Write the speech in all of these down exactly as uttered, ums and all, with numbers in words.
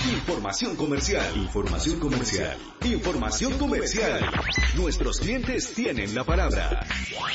Información comercial. Información comercial. Información comercial. Nuestros clientes tienen la palabra.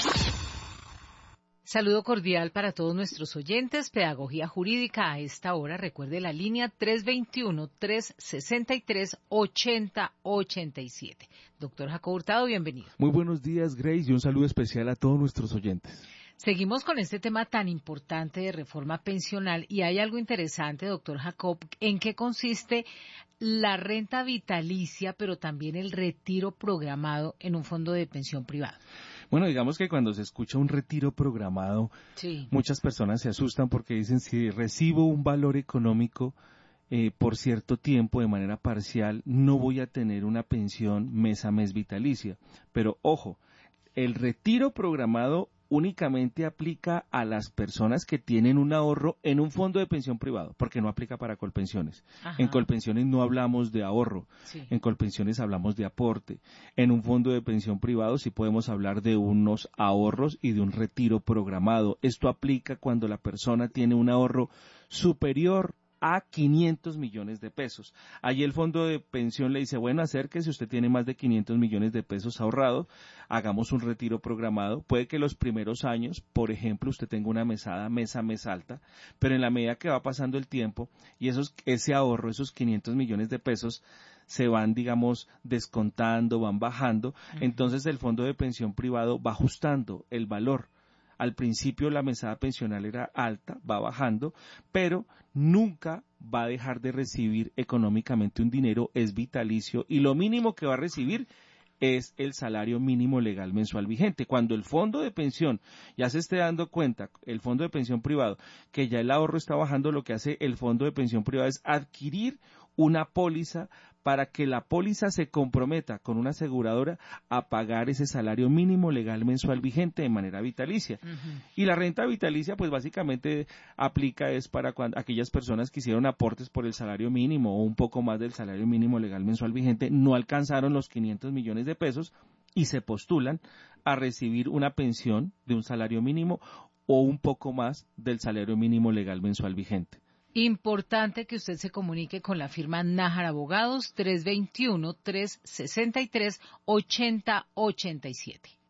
Saludo cordial para todos nuestros oyentes. Pedagogía Jurídica a esta hora. Recuerde la línea tres dos uno, tres seis tres, ocho cero ocho siete. Doctor Jacobo Hurtado, bienvenido. Muy buenos días, Grace, y un saludo especial a todos nuestros oyentes. Seguimos con este tema tan importante de reforma pensional y hay algo interesante, doctor Jacob, en qué consiste la renta vitalicia, pero también el retiro programado en un fondo de pensión privado. Bueno, digamos que cuando se escucha un retiro programado, sí. Muchas personas se asustan porque dicen, si recibo un valor económico eh, por cierto tiempo de manera parcial, no voy a tener una pensión mes a mes vitalicia. Pero ojo, el retiro programado únicamente aplica a las personas que tienen un ahorro en un fondo de pensión privado, porque no aplica para Colpensiones. Ajá. En Colpensiones no hablamos de ahorro, sí. En Colpensiones hablamos de aporte. En un fondo de pensión privado sí podemos hablar de unos ahorros y de un retiro programado. Esto aplica cuando la persona tiene un ahorro superior a quinientos millones de pesos. Allí el fondo de pensión le dice, bueno, acérquese, usted tiene más de quinientos millones de pesos ahorrados, hagamos un retiro programado. Puede que los primeros años, por ejemplo, usted tenga una mesada mes a mes alta, pero en la medida que va pasando el tiempo y esos, ese ahorro, esos quinientos millones de pesos, se van, digamos, descontando, van bajando, uh-huh. Entonces el fondo de pensión privado va ajustando el valor. Al principio la mesada pensional era alta, va bajando, pero nunca va a dejar de recibir económicamente un dinero, es vitalicio, y lo mínimo que va a recibir es el salario mínimo legal mensual vigente. Cuando el fondo de pensión ya se esté dando cuenta, el fondo de pensión privado, que ya el ahorro está bajando, lo que hace el fondo de pensión privado es adquirir una póliza para que la póliza se comprometa con una aseguradora a pagar ese salario mínimo legal mensual vigente de manera vitalicia. Uh-huh. Y la renta vitalicia, pues básicamente aplica es para cuando aquellas personas que hicieron aportes por el salario mínimo o un poco más del salario mínimo legal mensual vigente, no alcanzaron los quinientos millones de pesos y se postulan a recibir una pensión de un salario mínimo o un poco más del salario mínimo legal mensual vigente. Importante que usted se comunique con la firma Nájar Abogados, tres dos uno, tres seis tres, ocho cero ocho siete.